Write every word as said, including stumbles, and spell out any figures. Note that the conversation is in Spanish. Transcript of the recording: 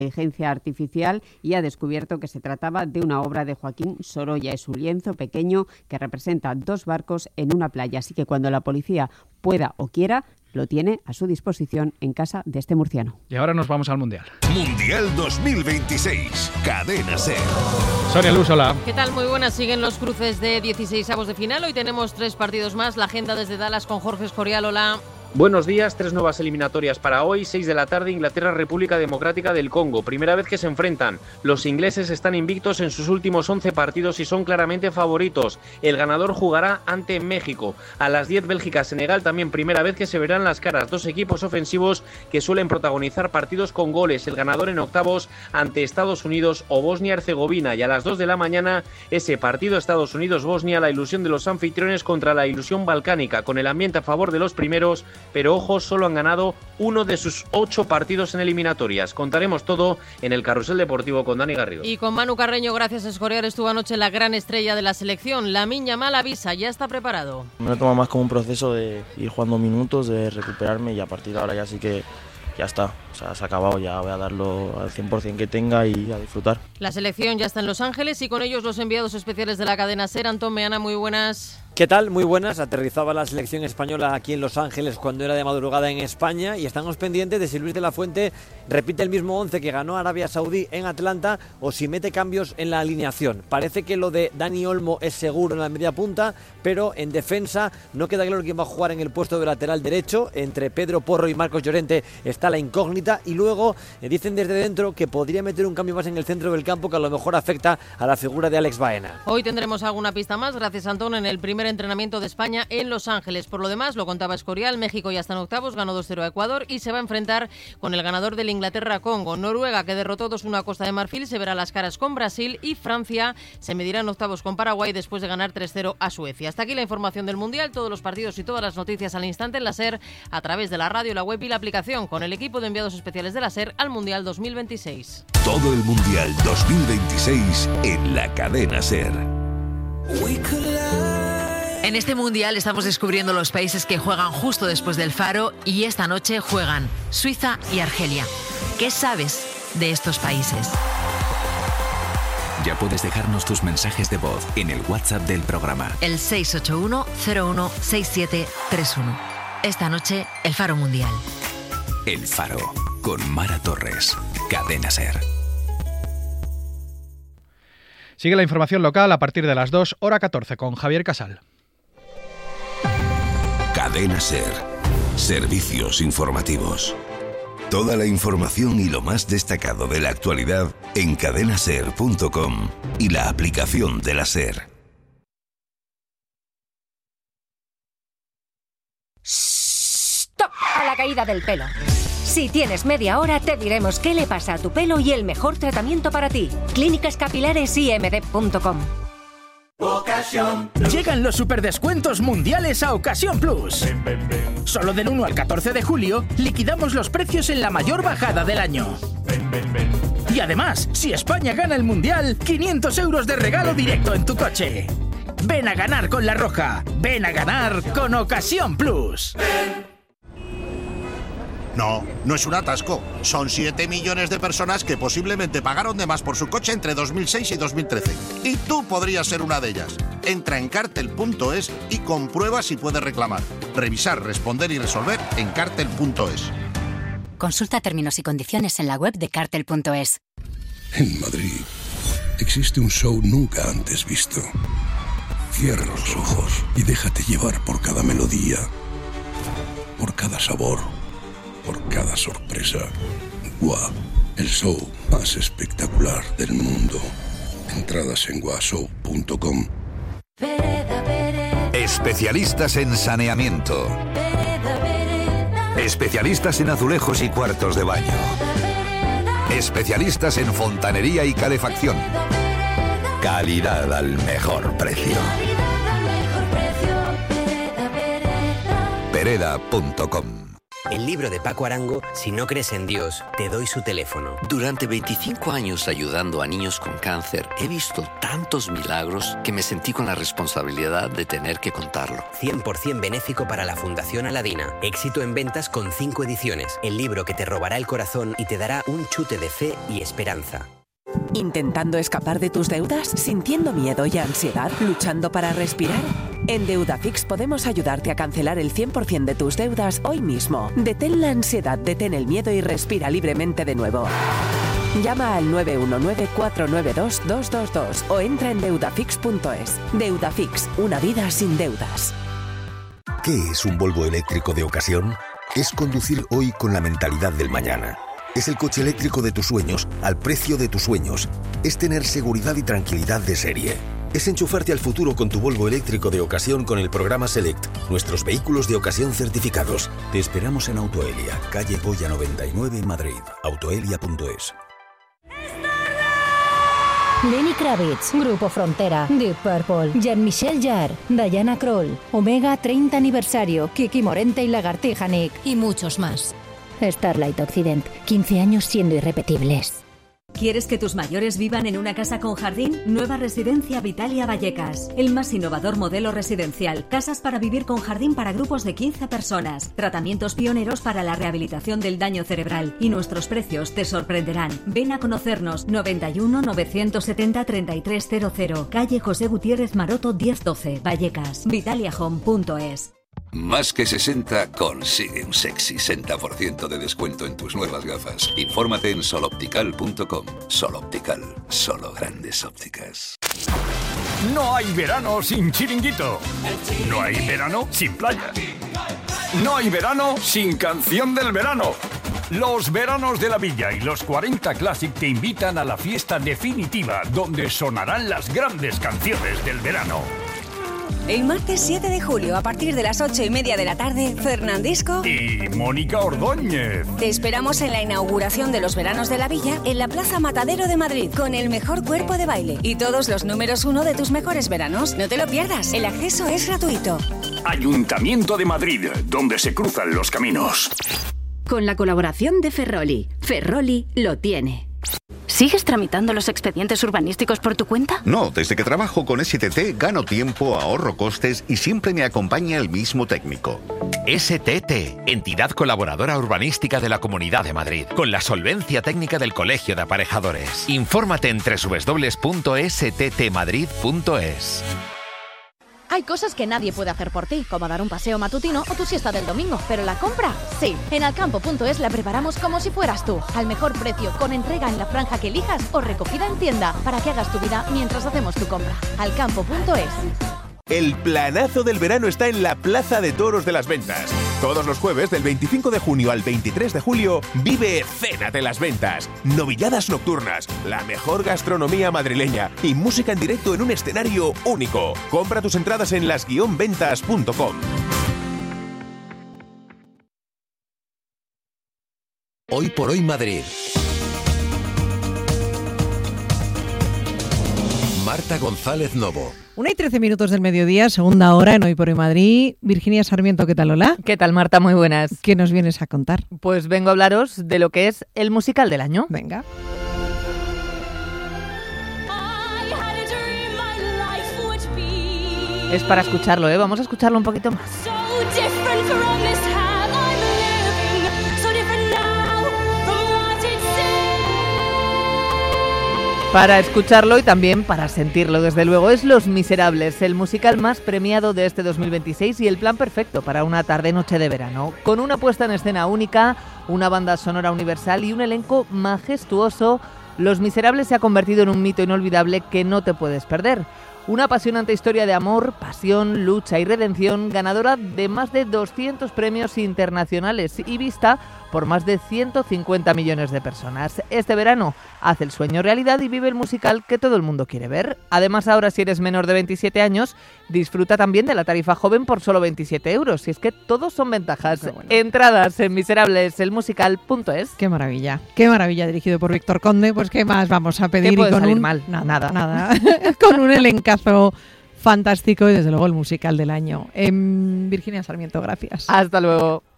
inteligencia artificial y ha descubierto que se trataba de una obra de Joaquín Sorolla. Es un lienzo pequeño que representa dos barcos en una playa, así que cuando la policía pueda o quiera, lo tiene a su disposición en casa de este murciano. Y ahora nos vamos al Mundial. Mundial dos mil veintiséis, Cadena SER. Sonia Luz, hola. ¿Qué tal? Muy buenas. Siguen los cruces de dieciseisavos de final. Hoy tenemos tres partidos más. La agenda desde Dallas con Jorge Escorial. Hola. Buenos días, tres nuevas eliminatorias para hoy, seis de la tarde, Inglaterra, República Democrática del Congo. Primera vez que se enfrentan. Los ingleses están invictos en sus últimos once partidos y son claramente favoritos. El ganador jugará ante México. A las diez, Bélgica, Senegal, también primera vez que se verán las caras. Dos equipos ofensivos que suelen protagonizar partidos con goles. El ganador en octavos ante Estados Unidos o Bosnia-Herzegovina. Y a las dos de la mañana, ese partido Estados Unidos-Bosnia, la ilusión de los anfitriones contra la ilusión balcánica, con el ambiente a favor de los primeros. Pero ojo, solo han ganado uno de sus ocho partidos en eliminatorias. Contaremos todo en el Carrusel Deportivo con Dani Garrido. Y con Manu Carreño, gracias Escorial, estuvo anoche la gran estrella de la selección. Lamine Yamal avisa, ya está preparado. Me lo tomo más como un proceso de ir jugando minutos, de recuperarme y a partir de ahora ya sí que ya está. O sea, se ha acabado, ya voy a darlo al cien por ciento que tenga y a disfrutar. La selección ya está en Los Ángeles y con ellos los enviados especiales de la cadena SER. Antón Meana, muy buenas. ¿Qué tal? Muy buenas. Aterrizaba la selección española aquí en Los Ángeles cuando era de madrugada en España y estamos pendientes de si Luis de la Fuente repite el mismo once que ganó Arabia Saudí en Atlanta o si mete cambios en la alineación. Parece que lo de Dani Olmo es seguro en la media punta, pero en defensa no queda claro quién va a jugar en el puesto de lateral derecho. Entre Pedro Porro y Marcos Llorente está la incógnita y luego eh, dicen desde dentro que podría meter un cambio más en el centro del campo que a lo mejor afecta a la figura de Alex Baena. Hoy tendremos alguna pista más, gracias Antón, en el primer entrenamiento de España en Los Ángeles. Por lo demás, lo contaba Escorial, México ya está en octavos, ganó dos cero a Ecuador y se va a enfrentar con el ganador del Inglaterra-Congo. Noruega, que derrotó dos uno a Costa de Marfil, se verá las caras con Brasil y Francia se medirá en octavos con Paraguay después de ganar tres cero a Suecia. Hasta aquí la información del Mundial, todos los partidos y todas las noticias al instante en la SER, a través de la radio, la web y la aplicación, con el equipo de enviados especiales de la SER al Mundial dos mil veintiséis. Todo el Mundial dos mil veintiséis en la cadena SER. En este Mundial estamos descubriendo los países que juegan justo después del faro y esta noche juegan Suiza y Argelia. ¿Qué sabes de estos países? Ya puedes dejarnos tus mensajes de voz en el WhatsApp del programa. El seis ocho uno cero uno seis siete tres uno. Esta noche, el Faro Mundial. El Faro, con Mara Torres. Cadena SER. Sigue la información local a partir de las dos, hora catorce, con Javier Casal. Cadena SER. Servicios informativos. Toda la información y lo más destacado de la actualidad en cadena ser punto com y la aplicación de la SER. ¡Stop! A la caída del pelo. Si tienes media hora, te diremos qué le pasa a tu pelo y el mejor tratamiento para ti. Clínicas Capilares I M D punto com. Ocasión. Llegan los superdescuentos mundiales a Ocasión Plus. Ven, ven, ven. Solo del uno al catorce de julio liquidamos los precios en la mayor bajada del año. Ven, ven, ven. Y además, si España gana el mundial, quinientos euros de regalo directo en tu coche. Ven a ganar con La Roja. Ven a ganar con Ocasión Plus. Ven. No, no es un atasco. Son siete millones de personas que posiblemente pagaron de más por su coche entre dos mil seis y dos mil trece. Y tú podrías ser una de ellas. Entra en cartel punto es y comprueba si puedes reclamar. Revisar, responder y resolver en cartel punto es. Consulta términos y condiciones en la web de cartel punto es. En Madrid existe un show nunca antes visto. Cierra los ojos y déjate llevar por cada melodía, por cada sabor, por cada sorpresa. Gua, el show más espectacular del mundo. Entradas en gua show punto com. Especialistas en saneamiento. Especialistas en azulejos y cuartos de baño. Especialistas en fontanería y calefacción. Calidad al mejor precio. Pereda punto com. El libro de Paco Arango, Si no crees en Dios, te doy su teléfono. Durante veinticinco años ayudando a niños con cáncer, he visto tantos milagros que me sentí con la responsabilidad de tener que contarlo. cien por ciento benéfico para la Fundación Aladina. Éxito en ventas con cinco ediciones. El libro que te robará el corazón y te dará un chute de fe y esperanza. ¿Intentando escapar de tus deudas? ¿Sintiendo miedo y ansiedad? ¿Luchando para respirar? En Deudafix podemos ayudarte a cancelar el cien por ciento de tus deudas hoy mismo. Detén la ansiedad, detén el miedo y respira libremente de nuevo. Llama al nueve uno nueve, cuatro nueve dos, dos dos dos o entra en deudafix punto es. Deudafix, una vida sin deudas. ¿Qué es un Volvo eléctrico de ocasión? Es conducir hoy con la mentalidad del mañana. Es el coche eléctrico de tus sueños, al precio de tus sueños. Es tener seguridad y tranquilidad de serie. Es enchufarte al futuro con tu Volvo eléctrico de ocasión con el programa Select, nuestros vehículos de ocasión certificados. Te esperamos en Autoelia, calle Goya noventa y nueve, Madrid. autoelia punto es. Lenny Kravitz, Grupo Frontera, Deep Purple, Jean-Michel Jarre, Diana Krall, Omega treinta aniversario, Kiki Morente y Lagartija Nick y muchos más. Starlight Occident, quince años siendo irrepetibles. ¿Quieres que tus mayores vivan en una casa con jardín? Nueva Residencia Vitalia Vallecas. El más innovador modelo residencial. Casas para vivir con jardín para grupos de quince personas. Tratamientos pioneros para la rehabilitación del daño cerebral. Y nuestros precios te sorprenderán. Ven a conocernos. noventa y uno, novecientos setenta, treinta y tres cero cero. Calle José Gutiérrez Maroto diez doce. Vallecas. Vitalia Home punto es. Más que sesenta consigue un sexy sesenta por ciento de descuento en tus nuevas gafas. Infórmate en sol optical punto com. Sol Optical, solo grandes ópticas. No hay verano sin chiringuito. No hay verano sin playa. No hay verano sin canción del verano. Los veranos de la Villa y los cuarenta Classic te invitan a la fiesta definitiva donde sonarán las grandes canciones del verano. El martes siete de julio, a partir de las ocho y media de la tarde, Fernandisco y Mónica Ordóñez. Te esperamos en la inauguración de los veranos de la Villa en la Plaza Matadero de Madrid, con el mejor cuerpo de baile y todos los números uno de tus mejores veranos. No te lo pierdas, el acceso es gratuito. Ayuntamiento de Madrid, donde se cruzan los caminos. Con la colaboración de Ferroli. Ferroli lo tiene. ¿Sigues tramitando los expedientes urbanísticos por tu cuenta? No, desde que trabajo con S T T gano tiempo, ahorro costes y siempre me acompaña el mismo técnico. S T T, entidad colaboradora urbanística de la Comunidad de Madrid, con la solvencia técnica del Colegio de Aparejadores. Infórmate en doble u doble u doble u punto s t t madrid punto es. Hay cosas que nadie puede hacer por ti, como dar un paseo matutino o tu siesta del domingo, pero la compra, sí. En alcampo punto es la preparamos como si fueras tú, al mejor precio, con entrega en la franja que elijas o recogida en tienda, para que hagas tu vida mientras hacemos tu compra. alcampo punto es. El planazo del verano está en la Plaza de Toros de las Ventas. Todos los jueves del veinticinco de junio al veintitrés de julio vive Cena de las Ventas, novilladas nocturnas, la mejor gastronomía madrileña y música en directo en un escenario único. Compra tus entradas en las guion ventas punto com. Hoy por hoy Madrid. Marta González Novo. Una y trece minutos del mediodía, segunda hora en Hoy por Hoy Madrid. Virginia Sarmiento, ¿qué tal? Hola. ¿Qué tal, Marta? Muy buenas. ¿Qué nos vienes a contar? Pues vengo a hablaros de lo que es el musical del año. Venga. Es para escucharlo, ¿eh? Vamos a escucharlo un poquito más. Para escucharlo y también para sentirlo, desde luego, es Los Miserables, el musical más premiado de este dos mil veintiséis y el plan perfecto para una tarde-noche de verano. Con una puesta en escena única, una banda sonora universal y un elenco majestuoso, Los Miserables se ha convertido en un mito inolvidable que no te puedes perder. Una apasionante historia de amor, pasión, lucha y redención, ganadora de más de doscientos premios internacionales y vista por más de ciento cincuenta millones de personas. Este verano haz el sueño realidad y vive el musical que todo el mundo quiere ver. Además, ahora si eres menor de veintisiete años, disfruta también de la tarifa joven por solo veintisiete euros. Y es que todos son ventajas. Bueno. Entradas en miserables el musical punto es. Qué maravilla, qué maravilla, dirigido por Víctor Conde. Pues qué más vamos a pedir. ¿Qué puede y con salir un... mal? Nada, nada. nada. Con un elencazo fantástico y desde luego el musical del año. Eh, Virginia Sarmiento, gracias. Hasta luego.